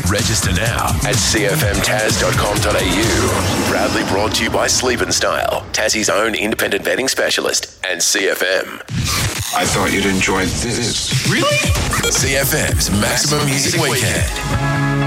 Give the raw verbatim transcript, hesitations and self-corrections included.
Register now at c f m taz dot com dot a u. Proudly brought to you by Sleep and Style, Tassie's own independent betting specialist, and C F M. I thought you'd enjoy this. Really? C F M's Maximum Music Weekend.